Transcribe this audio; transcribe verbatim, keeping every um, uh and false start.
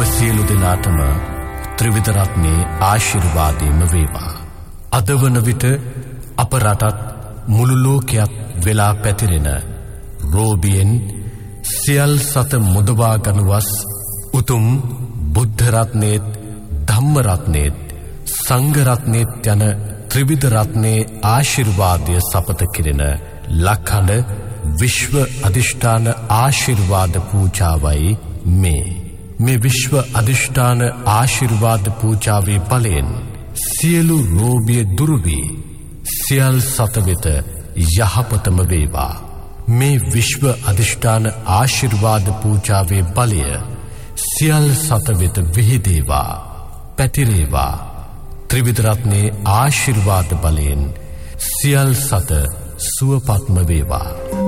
සියලු දෙනාටම ත්‍රිවිධ රත්නයේ ආශිර්වාදයම වේවා. අද වන විට අප රටත් මුළු ලෝකයක් වෙලා පැතිරෙන රෝබියෙන් සියල් සත මුදවා ගනුවස් උතුම් බුද්ධ රත්නයේත් ධම්ම රත්නයේත් සංඝ රත්නයේත් යන ත්‍රිවිධ රත්නයේ ආශිර්වාදය සපත කිරෙන ලක්හඬ විශ්ව අධිෂ්ඨාන ආශිර්වාද පූජාවයි මේ. මේ විශ්ව අධිෂ්ඨාන ආශිර්වාද පූජාවේ බලයෙන් සියලු රෝගිය දුරු වී සියල් සත වෙත යහපතම වේවා. මේ විශ්ව අධිෂ්ඨාන ආශිර්වාද පූජාවේ බලය සියල් සත වෙත විහිදේවා, පැතිරේවා. ත්‍රිවිධ රත්නයේ ආශිර්වාද බලයෙන් සියල් සත සුවපත්ම වේවා.